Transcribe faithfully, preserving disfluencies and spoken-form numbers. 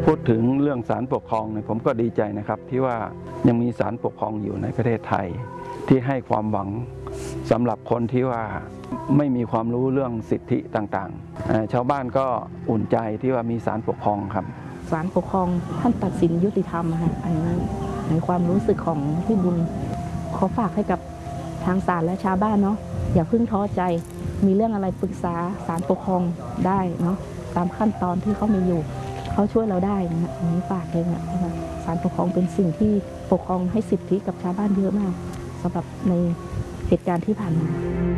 พูดถึงเรื่องศาลปกครองเนี่ยผมก็ดีใจนะครับที่ว่ายังมีศาลปกครองอยู่ในประเทศไทยที่ให้ความหวังสำหรับคนที่ว่าไม่มีความรู้เรื่องสิทธิต่างๆชาวบ้านก็อุ่นใจที่ว่ามีศาลปกครองครับศาลปกครองท่านตัดสินยุติธรรมค่ะอันนี้ในความรู้สึกของพี่บุญขอฝากให้กับทางศาลและชาวบ้านเนาะอย่าเพิ่งท้อใจมีเรื่องอะไรปรึกษาศาลปกครองได้เนาะตามขั้นตอนที่เขามีอยู่เขาช่วยเราได้นะอันนี้ฝากเลยนะศาลปกครองเป็นสิ่งที่ปกครองให้สิทธิกับชาวบ้านเยอะมากสำหรับในเหตุการณ์ที่ผ่านมา